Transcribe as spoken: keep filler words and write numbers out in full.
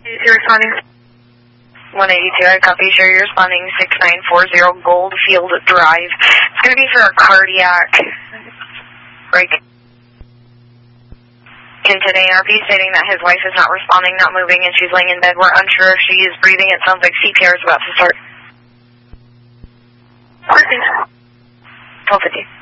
You're responding. one eighty-two, I copy. Sure, you're responding six nine four zero Goldfield Drive. It's going to be for a cardiac break. Today, R P stating that his wife is not responding, not moving, and she's laying in bed. We're unsure if she is breathing. It sounds like C P R is about to start. Perfect. twelve fifty.